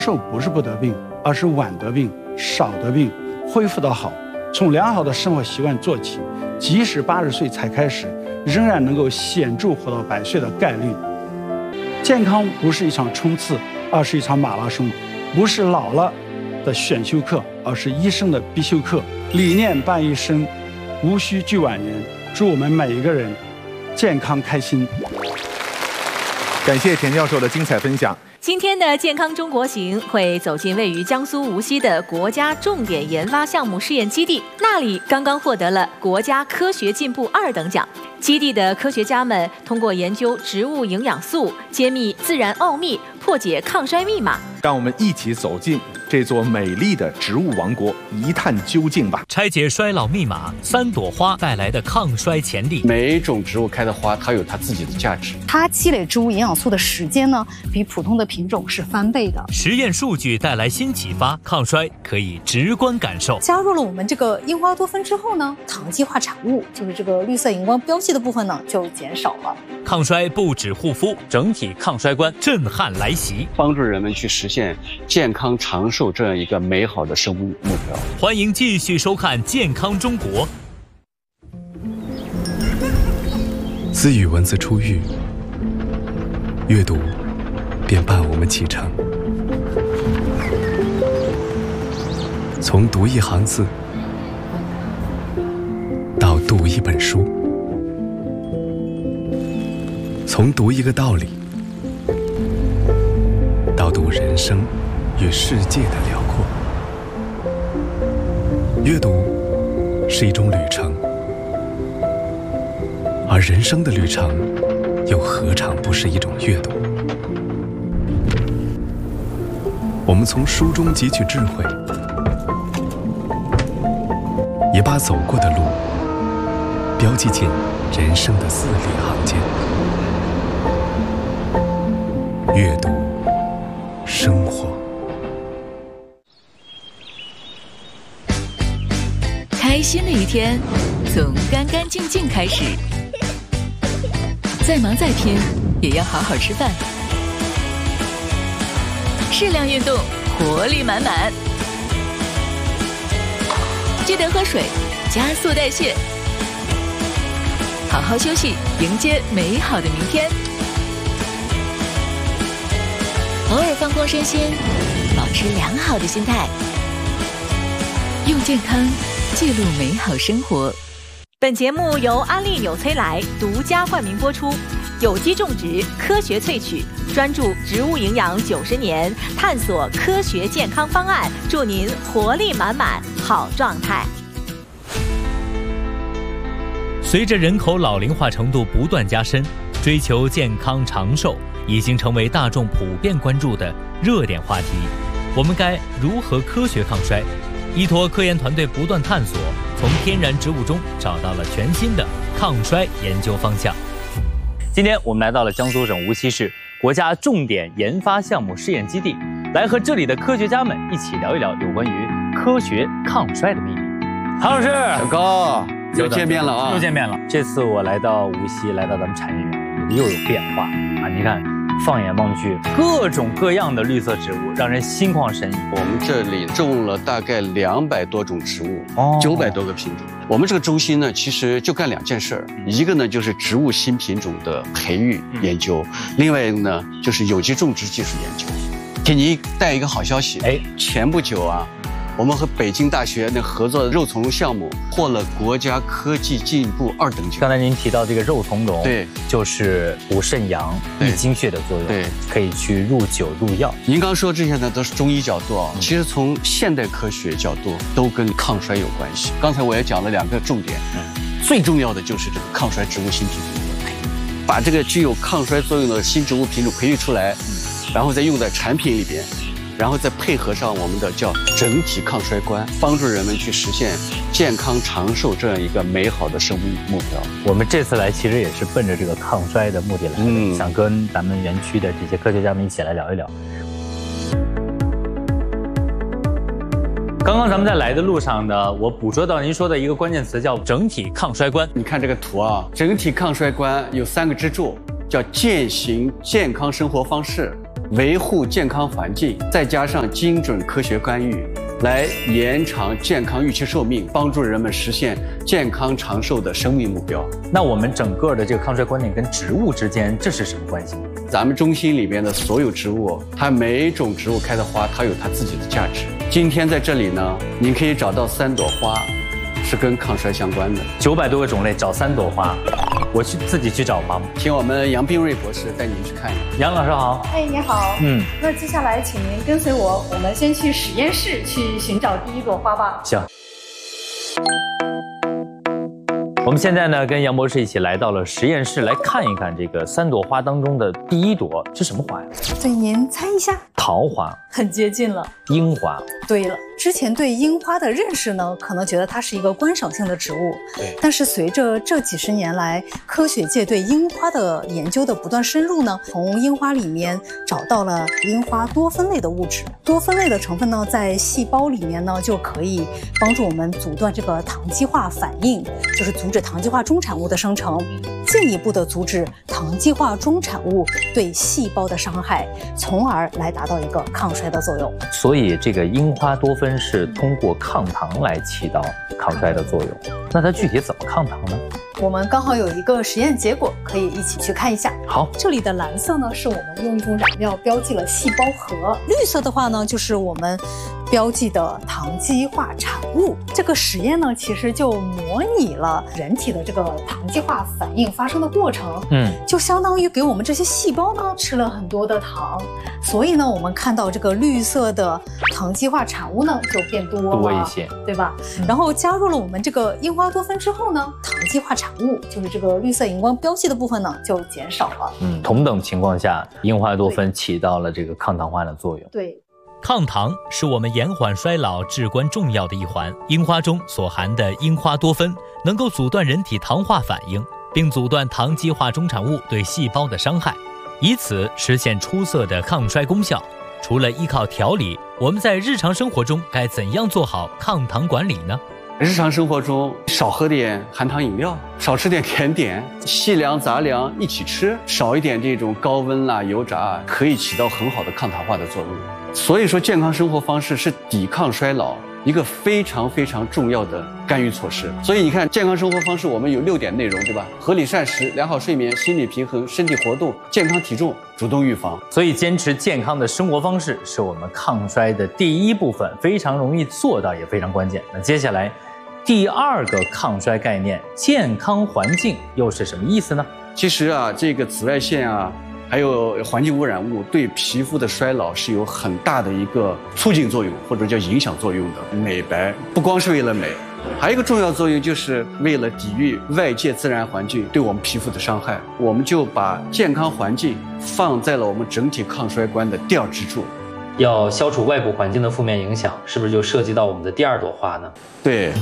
瘦不是不得病，而是晚得病、少得病，恢复得好。从良好的生活习惯做起，即使80岁才开始，仍然能够显著活到100岁的概率。健康不是一场冲刺，而是一场马拉松，不是老了的选修课，而是一生的必修课。理念伴一生，无需惧晚年。祝我们每一个人健康开心。 感谢田教授的精彩分享。 今天的健康中国行会走进位于江苏无锡的国家重点研发项目试验基地，那里刚刚获得了国家科学进步2等奖。基地的科学家们通过研究植物营养素，揭秘自然奥秘，破解抗衰密码。 让我们一起走进这座美丽的植物王国，一探究竟吧。 拆解衰老密码，3朵花带来的抗衰潜力。 每一种植物开的花，它有它自己的价值。 它积累植物营养素的时间呢，比普通的品种是翻倍的。 实验数据带来新启发，抗衰可以直观感受。 加入了我们这个樱花多酚之后呢，糖基化产物就是这个绿色荧光标记的部分呢就减少了。 抗衰不止护肤，整体抗衰观震撼来袭， 帮助人们去实现健康长寿这样一个美好的生物目标。 欢迎继续收看《健康中国》。 自与文字初遇，阅读便伴我们启程。从读一行字，到读一本书，从读一个道理，到读人生与世界的辽阔。阅读是一种旅程，而人生的旅程又何尝不是一种阅读？我们从书中汲取智慧，也把走过的路标记进人生的字里行间。阅读生活。 开心的一天从干干净净开始，再忙再拼也要好好吃饭，适量运动，活力满满，记得喝水，加速代谢，好好休息，迎接美好的明天。偶尔放空身心，保持良好的心态，用健康记录美好生活。 本节目由安利纽崔莱独家冠名播出，有机种植，科学萃取，专注植物营养90年，探索科学健康方案，祝您活力满满，好状态。 随着人口老龄化程度不断加深，追求健康长寿已经成为大众普遍关注的热点话题。我们该如何科学抗衰？依托科研团队不断探索，从天然植物中找到了全新的抗衰研究方向。今天我们来到了江苏省无锡市国家重点研发项目试验基地，来和这里的科学家们一起聊一聊有关于科学抗衰的秘密。韩老师， 小高，又见面了啊！ 又见面了。这次我来到无锡，来到咱们产业园，又有变化啊！你看，放眼望去，各种各样的绿色植物，让人心旷神怡。 我们这里种了大概200多种植物，900多个品种。我们这个中心呢，其实就干2件事儿，一个呢就是植物新品种的培育研究，另外一个呢就是有机种植技术研究。给您带一个好消息，前不久啊，我们和北京大学那合作的肉苁蓉项目获了国家科技进步2等奖。 刚才您提到这个肉苁蓉， 对， 就是补肾阳、益精血的作用， 对， 可以去入酒入药。 您刚说这些呢，都是中医角度啊，其实从现代科学角度都跟抗衰有关系。刚才我也讲了2个重点，最重要的就是这个抗衰植物新品种的培育，把这个具有抗衰作用的新植物品种培育出来，然后再用在产品里边。然后再配合上我们的叫整体抗衰观，帮助人们去实现健康长寿这样一个美好的生物目标。 我们这次来其实也是奔着这个抗衰的目的来的，想跟咱们园区的这些科学家们一起来聊一聊。刚刚咱们在来的路上呢，我捕捉到您说的一个关键词叫整体抗衰观。 你看这个图啊，整体抗衰观有3个支柱，叫践行健康生活方式、 维护健康环境，再加上精准科学干预，来延长健康预期寿命，帮助人们实现健康长寿的生命目标。 那我们整个的这个抗衰观念跟植物之间这是什么关系？ 咱们中心里边的所有植物，它每一种植物开的花，它有它自己的价值。今天在这里呢，您可以找到3朵花，是跟抗衰相关的。 900多个种类，找3朵花，我自己去找吗？ 请我们杨冰瑞博士带您去看一看。 杨老师好。 哎，你好。那接下来请您跟随我，我们先去实验室去寻找第一朵花吧。 行。我们现在呢，跟杨博士一起来到了实验室，来看一看这个3朵花当中的第一朵是什么花呀？ 对，您猜一下。 桃花。 很接近了。 樱花。 对了，之前对樱花的认识呢，可能觉得它是一个观赏性的植物。 对。 但是随着这几十年来，科学界对樱花的研究的不断深入呢，从樱花里面找到了樱花多酚类的物质。多酚类的成分呢，在细胞里面呢，就可以帮助我们阻断这个糖基化反应，就是阻止糖基化中产物的生成，进一步的阻止糖基化中产物对细胞的伤害，从而来达到一个抗衰的作用。 所以这个樱花多酚是通过抗糖来起到抗衰的作用。那它具体怎么抗糖呢？ 我们刚好有一个实验结果，可以一起去看一下。 好， 这里的蓝色呢，是我们用一种染料标记了细胞核；绿色的话呢，就是我们标记的糖基化产物。这个实验呢，其实就模拟了人体的这个糖基化反应发生的过程。就相当于给我们这些细胞呢吃了很多的糖，所以呢，我们看到这个绿色的糖基化产物呢就变多一些， 对吧？然后加入了我们这个樱花多酚之后呢，糖基化产物就是这个绿色荧光标记的部分呢就减少了。 同等情况下，樱花多酚起到了这个抗糖化的作用。 对。 抗糖是我们延缓衰老至关重要的一环。樱花中所含的樱花多酚能够阻断人体糖化反应，并阻断糖基化中产物对细胞的伤害，以此实现出色的抗衰功效。除了依靠调理，我们在日常生活中该怎样做好抗糖管理呢？ 日常生活中少喝点含糖饮料，少吃点甜点，细粮杂粮一起吃，少一点这种高温油炸，可以起到很好的抗糖化的作用。所以说，健康生活方式是抵抗衰老一个非常非常重要的干预措施。所以你看，健康生活方式我们有6点内容，对吧？合理膳食、良好睡眠、心理平衡、身体活动、健康体重、主动预防。 所以坚持健康的生活方式是我们抗衰的第一部分，非常容易做到，也非常关键。那接下来第2个抗衰概念，健康环境又是什么意思呢？ 其实这个紫外线还有环境污染物对皮肤的衰老是有很大的一个促进作用，或者叫影响作用的。美白不光是为了美，还有一个重要作用，就是为了抵御外界自然环境对我们皮肤的伤害。我们就把健康环境放在了我们整体抗衰观的第2支柱。 要消除外部环境的负面影响，是不是就涉及到我们的第2朵花呢？ 对。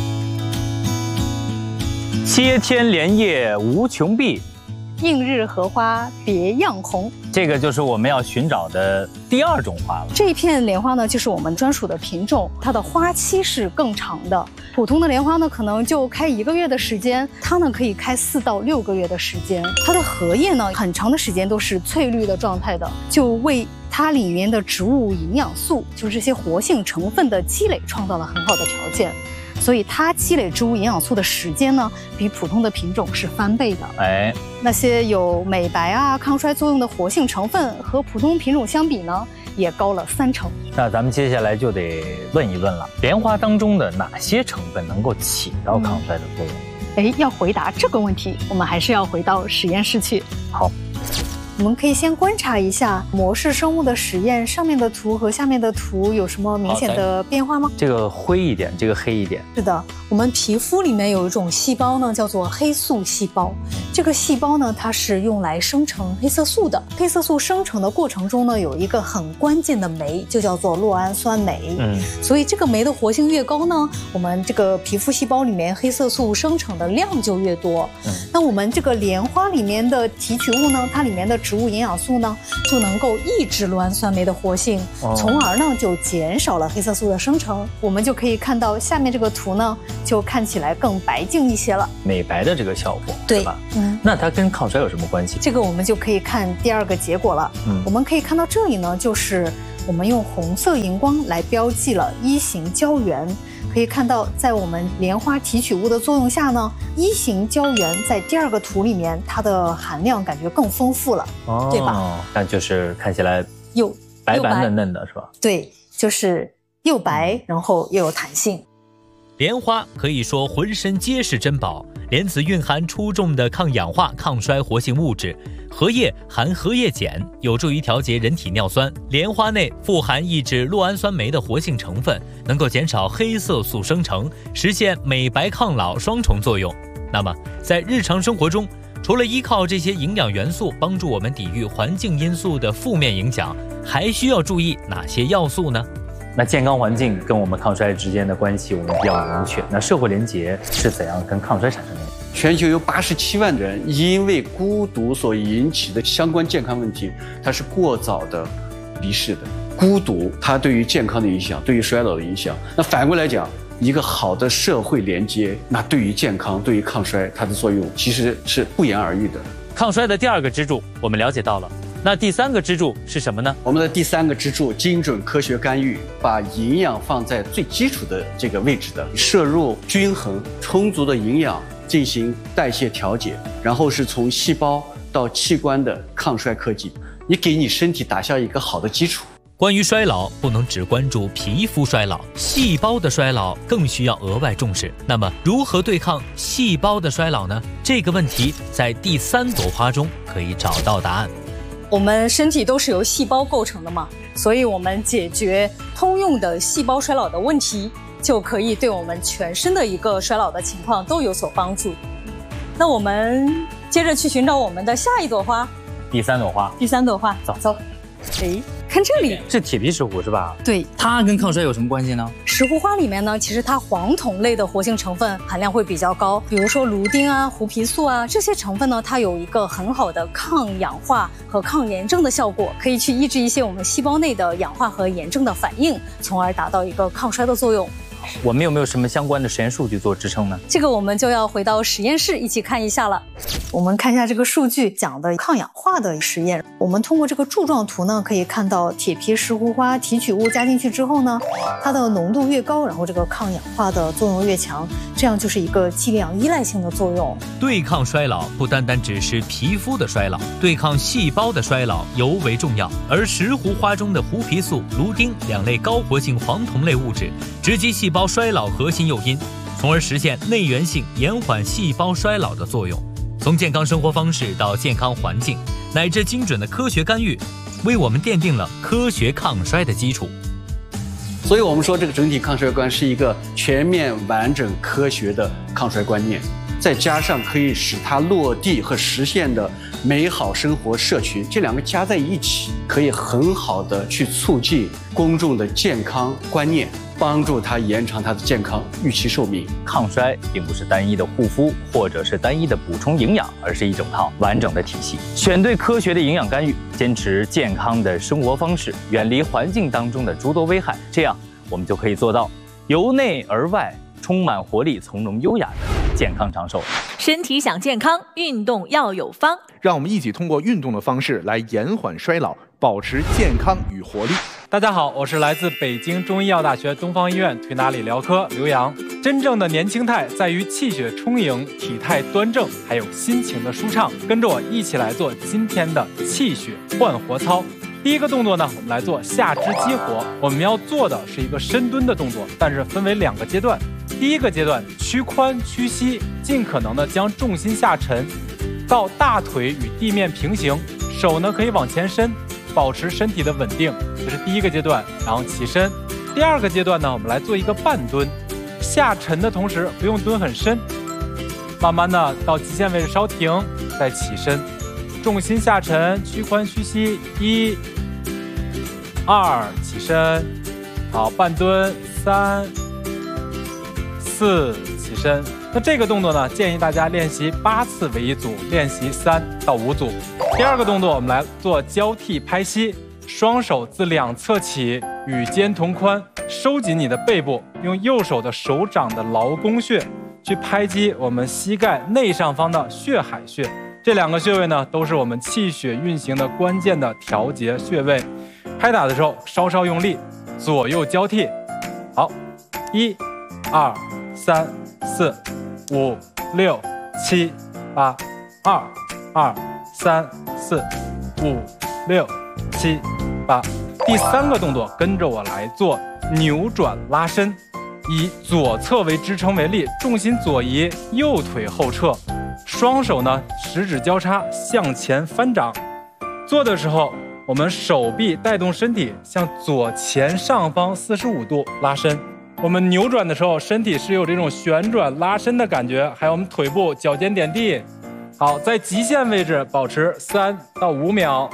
接天莲叶无穷碧， 映日荷花别样红， 这个就是我们要寻找的第2种花了。 这一片莲花呢，就是我们专属的品种，它的花期是更长的。普通的莲花呢，可能就开1个月的时间，它呢可以开4到6个月的时间。它的荷叶呢，很长的时间都是翠绿的状态的，就为它里面的植物营养素，就是这些活性成分的积累，创造了很好的条件。所以它积累植物营养素的时间呢，比普通的品种是翻倍的。那些有美白抗衰作用的活性成分和普通品种相比呢，也高了3成。 那咱们接下来就得问一问了，莲花当中的哪些成分能够起到抗衰的作用？ 要回答这个问题，我们还是要回到实验室去。 好。 我们可以先观察一下模式生物的实验，上面的图和下面的图有什么明显的变化吗？ 这个灰一点，这个黑一点。 是的，我们皮肤里面有一种细胞呢，叫做黑素细胞。这个细胞呢，它是用来生成黑色素的。黑色素生成的过程中呢，有一个很关键的酶，就叫做酪氨酸酶。所以这个酶的活性越高呢，我们这个皮肤细胞里面黑色素生成的量就越多。那我们这个莲花里面的提取物呢，它里面的植物营养素呢，就能够抑制酪氨酸酶的活性，从而呢就减少了黑色素的生成。我们就可以看到下面这个图呢， 就看起来更白净一些了。 美白的这个效果， 对吧？那它跟抗衰有什么关系？ 这个我们就可以看第二个结果了。我们可以看到这里呢，就是我们用红色荧光来标记了一型胶原。可以看到，在我们莲花提取物的作用下呢，一型胶原在第二个图里面，它的含量感觉更丰富了，对吧？ 那就是看起来又白白嫩嫩的，是吧？ 对，就是又白，然后又有弹性。 莲花可以说浑身皆是珍宝，莲子蕴含出众的抗氧化、抗衰活性物质。荷叶含荷叶碱，有助于调节人体尿酸。莲花内富含抑制酪氨酸酶的活性成分，能够减少黑色素生成，实现美白抗老双重作用。那么，在日常生活中，除了依靠这些营养元素帮助我们抵御环境因素的负面影响，还需要注意哪些要素呢？ 那健康环境跟我们抗衰之间的关系我们比较明确，那社会连结是怎样跟抗衰产生的？ 全球有87万人因为孤独所引起的相关健康问题，它是过早的离世的。孤独它对于健康的影响，对于衰老的影响，那反过来讲，一个好的社会连接，那对于健康、对于抗衰，它的作用其实是不言而喻的。 抗衰的第二个支柱我们了解到了，那第三个支柱是什么呢？ 我们的第三个支柱，精准科学干预，把营养放在最基础的这个位置的，摄入均衡充足的营养，进行代谢调节，然后是从细胞到器官的抗衰科技，你给你身体打下一个好的基础。 关于衰老，不能只关注皮肤衰老，细胞的衰老更需要额外重视。那么，如何对抗细胞的衰老呢？这个问题在第三朵花中可以找到答案。 我们身体都是由细胞构成的嘛，所以我们解决通用的细胞衰老的问题，就可以对我们全身的一个衰老的情况都有所帮助。那我们接着去寻找我们的下一朵花， 第三朵花。 第三朵花，走。哎，看这里， 是铁皮石斛是吧？ 对， 它跟抗衰有什么关系呢？ 石斛花里面呢，其实它黄酮类的活性成分含量会比较高，比如说芦丁啊、胡皮素啊这些成分呢，它有一个很好的抗氧化和抗炎症的效果，可以去抑制一些我们细胞内的氧化和炎症的反应，从而达到一个抗衰的作用。 我们有没有什么相关的实验数据做支撑呢？ 这个我们就要回到实验室一起看一下了。我们看一下这个数据讲的抗氧化的实验。我们通过这个柱状图呢，可以看到铁皮石斛花提取物加进去之后呢，它的浓度越高，然后这个抗氧化的作用越强，这样就是一个剂量依赖性的作用。 对抗衰老不单单只是皮肤的衰老，对抗细胞的衰老尤为重要。而石斛花中的胡皮素、芦丁两类高活性黄酮类物质，直击细胞衰老核心诱因，从而实现内源性延缓细胞衰老的作用。从健康生活方式到健康环境，乃至精准的科学干预，为我们奠定了科学抗衰的基础。 所以我们说，这个整体抗衰观是一个全面、完整、科学的抗衰观念，再加上可以使它落地和实现的美好生活社群，这两个加在一起，可以很好的去促进公众的健康观念，帮助他延长他的健康预期寿命。 抗衰并不是单一的护肤或者是单一的补充营养，而是一整套完整的体系。选对科学的营养干预，坚持健康的生活方式，远离环境当中的诸多危害，这样我们就可以做到由内而外充满活力、从容优雅的健康长寿。 身体想健康，运动要有方。 让我们一起通过运动的方式来延缓衰老，保持健康与活力。 大家好，我是来自北京中医药大学东方医院推拿理疗科刘洋。真正的年轻态在于气血充盈、体态端正，还有心情的舒畅。跟着我一起来做今天的气血焕活操。第一个动作呢，我们来做下肢激活。我们要做的是一个深蹲的动作，但是分为2个阶段。第一个阶段，屈髋屈膝，尽可能的将重心下沉到大腿与地面平行，手呢可以往前伸，保持身体的稳定，这是第一个阶段，然后起身。第二个阶段呢，我们来做一个半蹲，下沉的同时不用蹲很深，慢慢的到极限位置稍停，再起身，重心下沉，屈髋屈膝，1、2，起身，好，半蹲，3、4，起身。那这个动作呢，建议大家练习8次为一组，练习3到5组。第二个动作，我们来做交替拍膝，双手自2侧起，与肩同宽， 收紧你的背部，用右手的手掌的劳宫穴去拍击我们膝盖内上方的血海穴。这2个穴位呢，都是我们气血运行的关键的调节穴位。拍打的时候稍稍用力，左右交替。好，1、2、3、4、5、6、7、8，2、2、3、4、5、6、7、8。第3个动作跟着我来做扭转拉伸，以左侧为支撑为力，重心左移，右腿后撤，双手呢食指交叉向前翻掌。做的时候，我们手臂带动身体向左前上方45度拉伸。我们扭转的时候，身体是有这种旋转拉伸的感觉，还有我们腿部脚尖点地。好，在极限位置保持3到5秒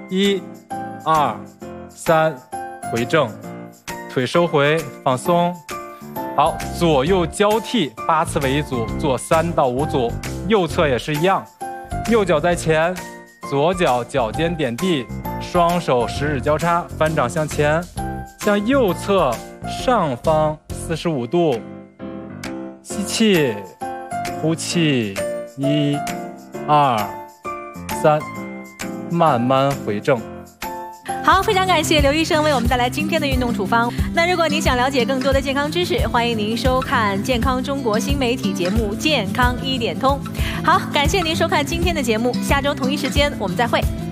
，1、2、3，回正，腿收回，放松。好，左右交替8次为一组，做3到5组。右侧也是一样，右脚在前，左脚脚尖点地，双手食指交叉，翻掌向前，向右侧上方45度。吸气，呼气，1、2、3，慢慢回正。 好，非常感谢刘医生为我们带来今天的运动处方。那如果您想了解更多的健康知识，欢迎您收看健康中国新媒体节目《健康1点通》。好，感谢您收看今天的节目，下周同一时间我们再会。